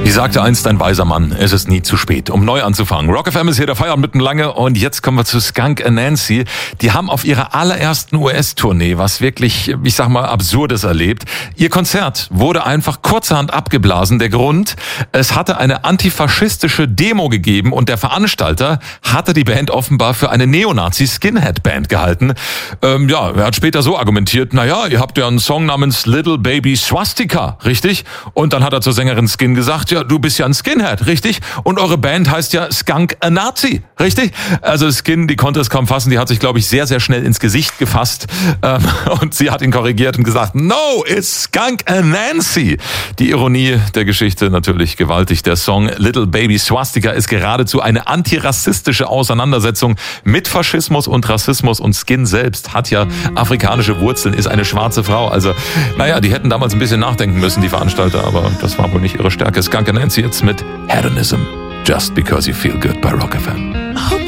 Wie sagte einst ein weiser Mann, es ist nie zu spät, um neu anzufangen. Rock FM ist hier der Feierabend mitten lange und jetzt kommen wir zu Skunk Anansie. Die haben auf ihrer allerersten US-Tournee was wirklich, ich sag mal, Absurdes erlebt. Ihr Konzert wurde einfach kurzerhand abgeblasen. Der Grund, es hatte eine antifaschistische Demo gegeben und der Veranstalter hatte die Band offenbar für eine Neonazi-Skinhead-Band gehalten. Er hat später so argumentiert, ihr habt ja einen Song namens Little Baby Swastika, richtig? Und dann hat er zur Sängerin Skin gesagt, ja, du bist ja ein Skinhead, richtig? Und eure Band heißt ja Skunk Anansie, richtig? Also Skin, die konnte es kaum fassen, die hat sich, glaube ich, sehr, sehr schnell ins Gesicht gefasst und sie hat ihn korrigiert und gesagt, no, it's Skunk Anansie. Die Ironie der Geschichte natürlich gewaltig. Der Song Little Baby Swastika ist geradezu eine antirassistische Auseinandersetzung mit Faschismus und Rassismus und Skin selbst hat ja afrikanische Wurzeln, ist eine schwarze Frau. Also, die hätten damals ein bisschen nachdenken müssen, die Veranstalter, aber das war wohl nicht ihre Stärke. Skunk Anansie jetzt mit Hedonism. Just because you feel good bei Rock FM.